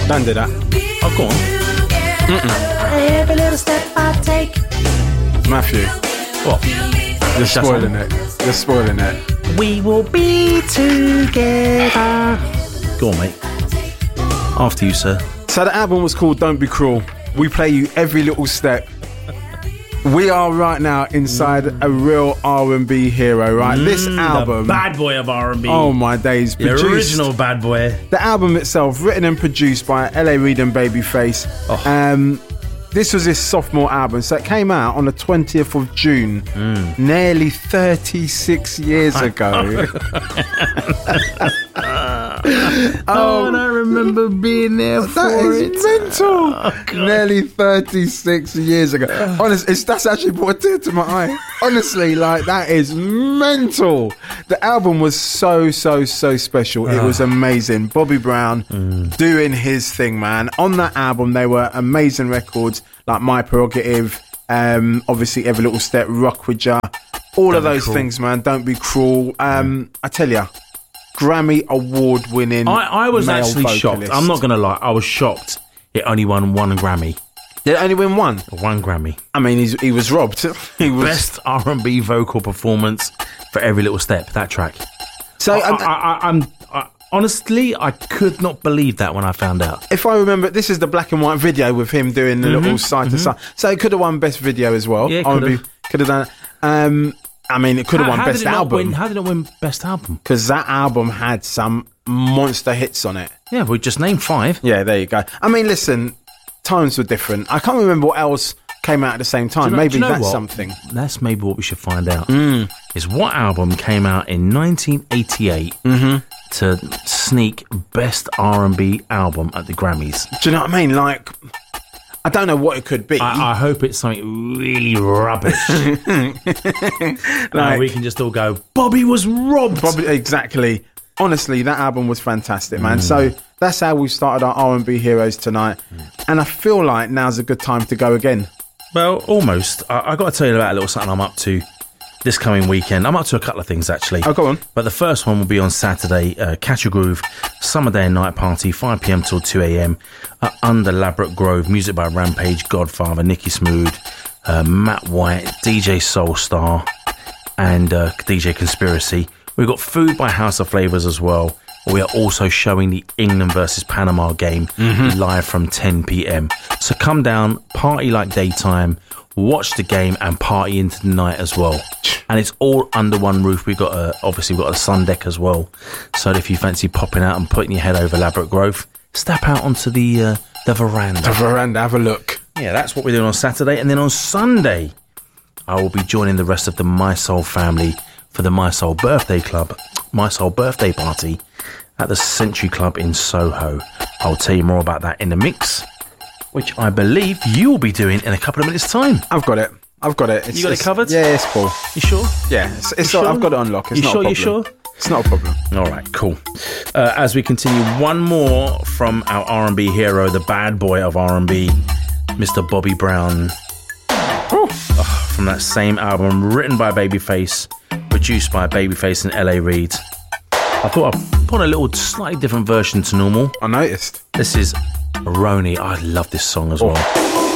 Don't do that. Oh, go on. Every little step I take. Matthew, What? you're spoiling it. You're spoiling it. We will be together. Go on, mate. After you, sir. So the album was called Don't Be Cruel. We play you every little step. We are right now inside a real R&B hero, right? This album, the bad boy of R&B. oh my days, the original bad boy. The album itself, written and produced by L.A. Reid and Babyface. This was his sophomore album, so it came out on the 20th of June, nearly 36 years ago. Oh, and I remember being there for That is mental. Nearly 36 years ago. Honestly, that's actually brought a tear to my eye. Honestly, like, that is mental. The album was so special. It was amazing. Bobby Brown doing his thing, man. On that album, they were amazing records like My Prerogative, obviously Every Little Step, Rock With Ya, all of those things, man. Don't Be Cruel. I tell ya, Grammy award winning. I was male actually vocalist. shocked. I'm not going to lie. I was shocked it only won one Grammy. Did it only win one? One Grammy. I mean, he was robbed. He was Best R&B vocal performance for Every Little Step, that track. so. Honestly, I could not believe that when I found out. If I remember, this is the black and white video with him doing the little side to side. So it could have won best video as well. Yeah, could have done it. I mean, it could have won best album. How did it win best album? Because that album had some monster hits on it. Yeah, we just named 5. Yeah, there you go. I mean, listen, times were different. I can't remember what else came out at the same time. Maybe that's what? something. That's maybe what we should find out. Is what album came out in 1988 to sneak best R&B album at the Grammys? Do you know what I mean? Like, I don't know what it could be. I hope it's something really rubbish. Like, we can just all go, Bobby was robbed. Probably, exactly. Honestly, that album was fantastic, man. So that's how we started our R&B heroes tonight. And I feel like now's a good time to go again. Well, almost. I got to tell you about a little something I'm up to this coming weekend. I'm up to a couple of things, actually. Oh, go on. But the first one will be on Saturday, Catch a Groove, Summer Day and Night Party, 5 p.m. till 2 a.m. Under Labrador Grove, music by Rampage, Godfather, Nicky Smooth, Matt White, DJ Soulstar, and DJ Conspiracy. We've got food by House of Flavors as well. We are also showing the England versus Panama game live from 10 p.m. So come down, party like daytime, watch the game and party into the night as well. And it's all under one roof. We've got obviously we've got a sun deck as well. So if you fancy popping out and putting your head over Labrador Grove, step out onto the veranda. The veranda, have a look. Yeah, that's what we're doing on Saturday. And then on Sunday, I will be joining the rest of the My Soul family for the My Soul Birthday Club, My Soul Birthday Party at the Century Club in Soho. I'll tell you more about that in the mix, which I believe you will be doing in a couple of minutes' time. I've got it. You got it covered? Yeah, it's cool. You sure? Yeah, it's sure? I've got it on lock. It's You not sure? a You problem. sure? It's not a problem. All right, cool. As we continue, one more from our R&B hero, the bad boy of R&B, Mr. Bobby Brown. From that same album, written by Babyface, produced by Babyface and L.A. Reid. I thought I'd put a little slightly different version to normal. I noticed. This is Roni. I love this song as well.